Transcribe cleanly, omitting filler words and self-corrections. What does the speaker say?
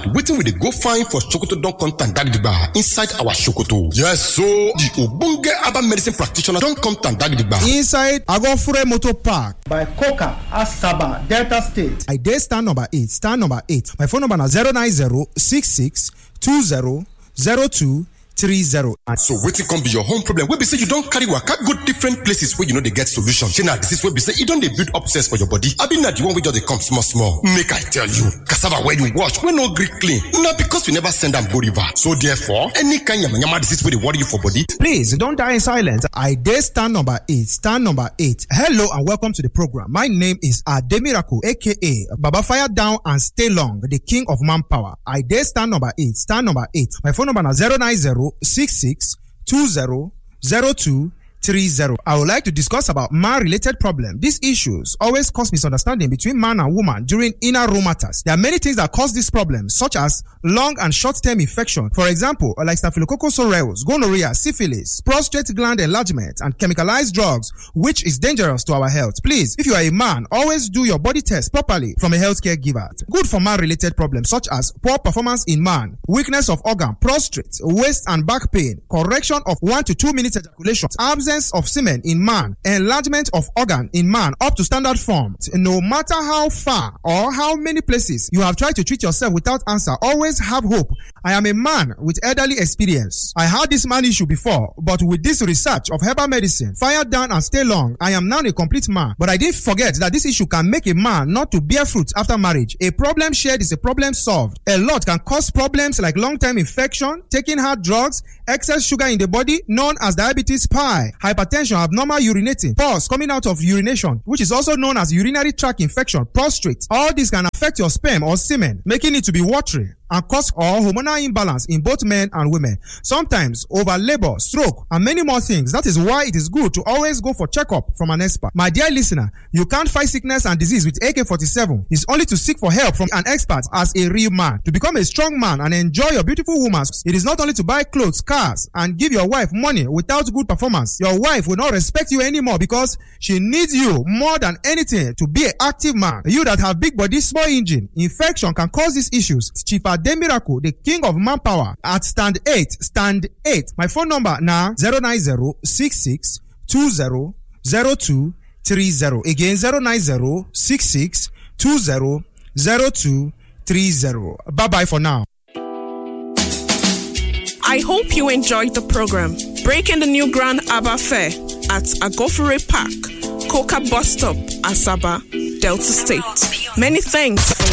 mind, waiting with the go find for Sokoto don contact Dagdigba inside our Sokoto. Yes, so the Obonge Herbal Medicine practitioner don contact Dagdigba inside Agofure Motor Park by Coca, Asaba, Delta State. I dey stand number 8. My phone number na 09066200230. So wetin come be your home problem wey be say you don carry waka go different places wey you no dey get solution. Shey na disease wey be say e don dey build upstairs for your body, abi na the one wey just dey come small. Make I tell you, cassava wey you wash wey no gree clean na because you never send am go river. So therefore, any kind yamayama disease wey dey worry you for body, please don't die in silence. I dey stand number 8. Hello and welcome to the program. My name is Ademiraku, aka Baba Fire Down and Stay Long, the king of manpower. I dey stand number 8. My phone number na 09066200230. I would like to discuss about man-related problem. These issues always cause misunderstanding between man and woman during inner room matters. There are many things that cause this problem, such as long and short-term infection. For example, like Staphylococcus aureus, gonorrhea, syphilis, prostate gland enlargement, and chemicalized drugs, which is dangerous to our health. Please, if you are a man, always do your body test properly from a healthcare giver. Good for man-related problems, such as poor performance in man, weakness of organ, prostrate, waist and back pain, correction of 1 to 2 minutes ejaculation, absence of semen in man, enlargement of organ in man up to standard form. No matter how far or how many places you have tried to treat yourself without answer, always have hope. I am a man with elderly experience. I had this man issue before, but with this research of herbal medicine, Fire Down and Stay Long, I am now a complete man. But I didn't forget that this issue can make a man not to bear fruit after marriage. A problem shared is a problem solved. A lot can cause problems like long-term infection, taking hard drugs, excess sugar in the body known as diabetes pie, hypertension, abnormal urinating, pus coming out of urination, which is also known as urinary tract infection, prostrate. All this can affect your sperm or semen, making it to be watery and cause hormonal imbalance in both men and women. Sometimes over labor, stroke, and many more things. That is why it is good to always go for checkup from an expert. My dear listener, you can't fight sickness and disease with AK-47. It's only to seek for help from an expert as a real man. To become a strong man and enjoy your beautiful woman, it is not only to buy clothes, cars, and give your wife money without good performance. Your wife will not respect you anymore because she needs you more than anything to be an active man. You that have big body, small engine, infection can cause these issues. Chief Ademiraku, the king of manpower, at stand 8. My phone number now 09066200230. Again 09066200230. Bye bye for now. I hope you enjoyed the program. Breaking the new Grand Abba Fair at Agofure Park, Coca Bus Stop, Asaba, Delta State. Many thanks for